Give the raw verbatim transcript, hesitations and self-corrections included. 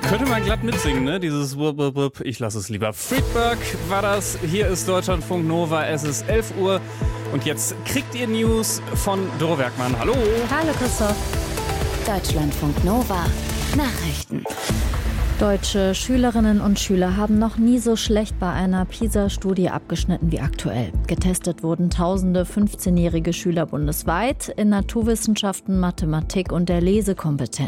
Könnte man glatt mitsingen, ne? Dieses Wup, Wup, Wup. Ich lasse es lieber. Friedberg war das. Hier ist Deutschlandfunk Nova. Es ist elf Uhr. Und jetzt kriegt ihr News von Doro Werkmann. Hallo. Hallo Christoph. Deutschlandfunk Nova. Nachrichten. Deutsche Schülerinnen und Schüler haben noch nie so schlecht bei einer PISA-Studie abgeschnitten wie aktuell. Getestet wurden tausende fünfzehnjährige Schüler bundesweit in Naturwissenschaften, Mathematik und der Lesekompetenz.